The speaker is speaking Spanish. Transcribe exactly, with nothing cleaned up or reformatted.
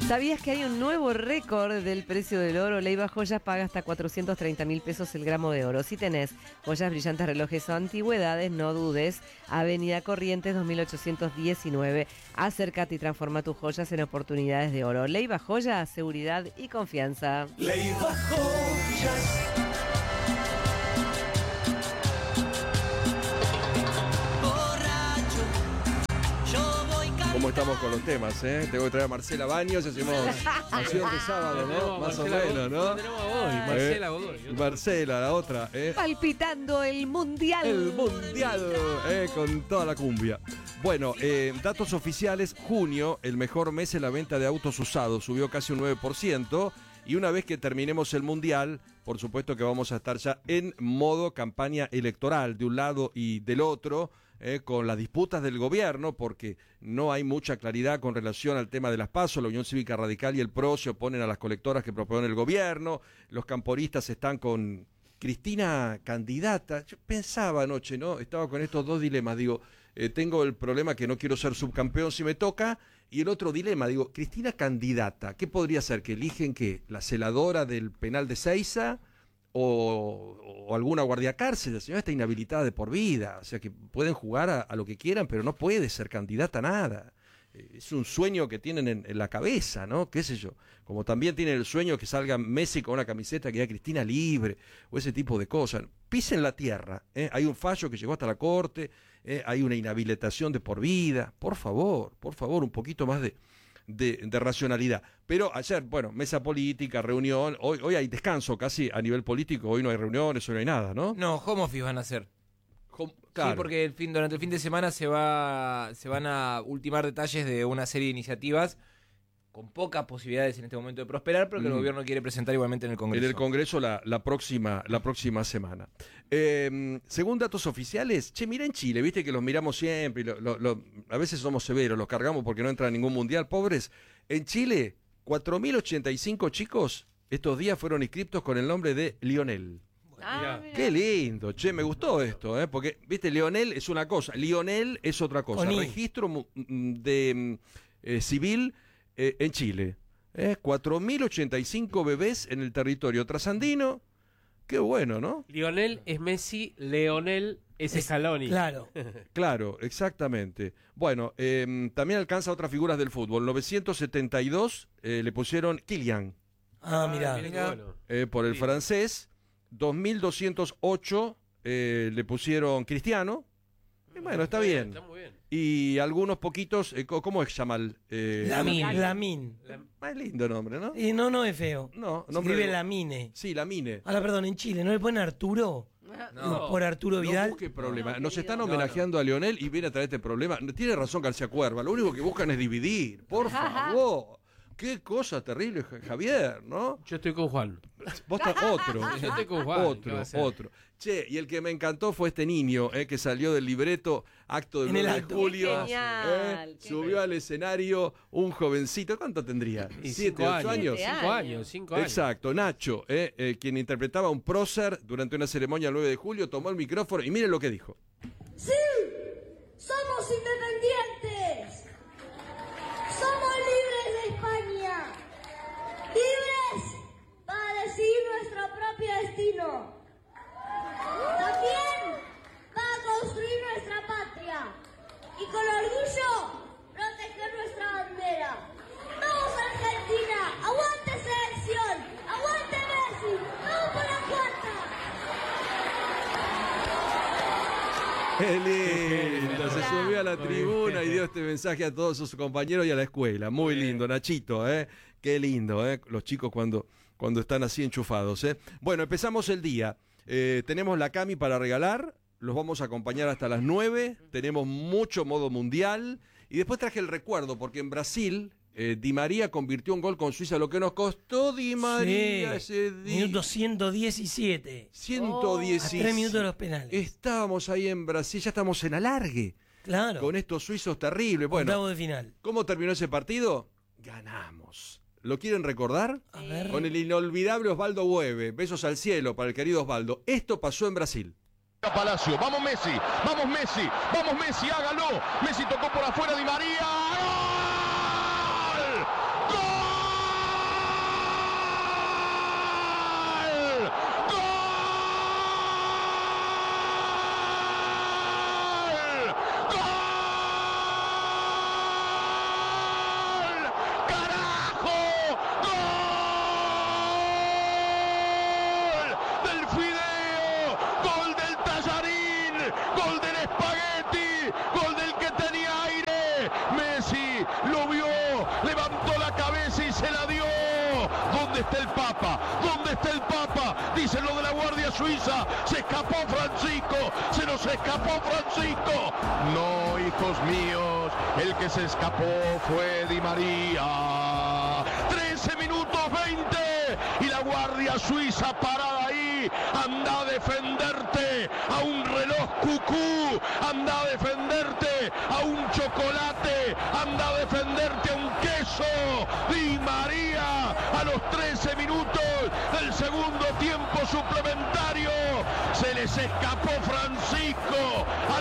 ¿Sabías que hay un nuevo récord del precio del oro? Leiva Joyas paga hasta cuatrocientos treinta mil pesos el gramo de oro. Si tenés joyas, brillantes, relojes o antigüedades, no dudes. Avenida Corrientes dos mil ochocientos diecinueve. Acércate y transforma tus joyas en oportunidades de oro. Leiva Joyas, seguridad y confianza. Leiva Joyas. ¿Cómo estamos con los temas, eh? Tengo que traer a Marcela Baños y hacemos acción de sábado, ¿no? Más o menos, ¿no? Tenemos a Godoy, Marcela Godoy. Eh, Marcela, la otra, ¿eh? Palpitando el mundial. El mundial, eh, con toda la cumbia. Bueno, eh, datos oficiales, junio, el mejor mes en la venta de autos usados, subió casi un nueve por ciento. Y una vez que terminemos el mundial, por supuesto que vamos a estar ya en modo campaña electoral, de un lado y del otro, eh, con las disputas del gobierno, porque no hay mucha claridad con relación al tema de las PASO. La Unión Cívica Radical y el P R O se oponen a las colectoras que propone el gobierno, los camporistas están con Cristina candidata. Yo pensaba anoche, ¿no? Estaba con estos dos dilemas, digo, eh, tengo el problema que no quiero ser subcampeón si me toca, y el otro dilema, digo, Cristina candidata, ¿qué podría ser? ¿Que eligen qué? ¿La celadora del penal de Seiza? O, o alguna guardia cárcel? La señora está inhabilitada de por vida, o sea que pueden jugar a, a lo que quieran, pero no puede ser candidata a nada. Es un sueño que tienen en, en la cabeza, ¿no? Qué sé yo. Como también tienen el sueño que salga Messi con una camiseta que diga Cristina libre, o ese tipo de cosas. Pisen la tierra, ¿eh? Hay un fallo que llegó hasta la corte, ¿eh? Hay una inhabilitación de por vida. Por favor, por favor, un poquito más de, de, de racionalidad. Pero ayer, bueno, mesa política, reunión, hoy, hoy hay descanso casi a nivel político, hoy no hay reuniones, hoy no hay nada, ¿no? No, home office van a hacer. Home, claro. Sí, porque el fin, durante el fin de semana se va, se van a ultimar detalles de una serie de iniciativas con pocas posibilidades en este momento de prosperar, pero que mm. el gobierno quiere presentar igualmente en el Congreso. En el Congreso la, la próxima la próxima semana. Eh, según datos oficiales, che, mira en Chile, viste que los miramos siempre, y lo, lo, lo, a veces somos severos, los cargamos porque no entra a ningún mundial, pobres. En Chile, cuatro mil ochenta y cinco chicos estos días fueron inscriptos con el nombre de Lionel. Ah, qué lindo, che, me gustó esto, ¿eh? Porque, viste, Lionel es una cosa, Lionel es otra cosa. Oní. Registro de eh, civil eh, en Chile. ¿eh? cuatro mil ochenta y cinco bebés en el territorio trasandino. Qué bueno, ¿no? Lionel es Messi, Leonel es, es Scaloni. Claro. Claro, exactamente. Bueno, eh, también alcanza otras figuras del fútbol. novecientos setenta y dos eh, le pusieron Kylian. Ah, mirá. Ah, mirá qué bueno. Eh, por el Sí. francés. dos mil doscientos ocho eh, le pusieron Cristiano. Y bueno, está bien. Está muy bien. Y algunos poquitos, eh, ¿cómo es Yamal? Eh, Lamin. Lamin. Más lindo nombre, ¿no? Y no, no es feo. No, Se nombre escribe de- Lamine. Sí, Lamine. Ahora, perdón, en Chile, ¿no le ponen Arturo? No. Por Arturo No Vidal. busque problema. No, Nos querido. están homenajeando a Lionel y viene a traer este problema. Tiene razón García Cuerva. Lo único que buscan es dividir. Por favor. Qué cosa terrible, Ja- Javier, ¿no? Yo estoy con Juan. Vos ta- otro. Yo estoy con Juan. ¿qué Otro, va a ser? otro. Che, y el que me encantó fue este niño eh, que salió del libreto Acto del En el nueve de acto. julio. Qué genial, eh, qué subió genial. al escenario un jovencito. ¿Cuánto tendría? Y ¿Siete, cinco ocho años. años? Siete Cinco años, cinco años. Exacto, Nacho, eh, eh, quien interpretaba un prócer durante una ceremonia el nueve de julio, tomó el micrófono y miren lo que dijo. ¡Sí! ¡Somos independientes! ¡Somos libres de España! ¡Libres para decidir nuestro propio destino! También para construir nuestra patria y con orgullo proteger nuestra bandera. ¡Vamos Argentina! ¡Aguante selección! ¡Aguante Messi! ¡Vamos por la cuarta! ¡Qué lindo! Se subió a la tribuna y dio este mensaje a todos sus compañeros y a la escuela. Muy lindo, Nachito, ¿eh? Qué lindo, ¿eh? Los chicos cuando, cuando están así enchufados, ¿eh? Bueno, empezamos el día. Eh, tenemos la Cami para regalar. Los vamos a acompañar hasta las nueve. Tenemos mucho modo mundial. Y después traje el recuerdo, porque en Brasil, eh, Di María convirtió un gol con Suiza, lo que nos costó Di María Sí. ese día. Minuto ciento diecisiete. ciento diez. A tres minutos de los penales. Estábamos ahí en Brasil, ya estamos en alargue. Claro. Con estos suizos terribles. Bueno, Octavo de final. ¿cómo terminó ese partido? Ganamos. ¿Lo quieren recordar? A ver. Con el inolvidable Osvaldo Hueve. Besos al cielo para el querido Osvaldo. Esto pasó en Brasil. Palacio, vamos Messi, vamos Messi, vamos Messi, hágalo. Messi tocó por afuera, Di María. ¡Gol! ¡Gol! levantó la cabeza y se la dio. ¿Dónde está el Papa? ¿Dónde está el Papa? Dicen lo de la Guardia Suiza. Se escapó Francisco. Se nos escapó Francisco. No, hijos míos. El que se escapó fue Di María. trece minutos veinte. Y la Guardia Suiza parada ahí. Anda a defenderte a un reloj cucú. Anda a defenderte a un chocolate. Anda a defenderte a un queso. Di María a los trece minutos del segundo tiempo suplementario. Se les escapó Francisco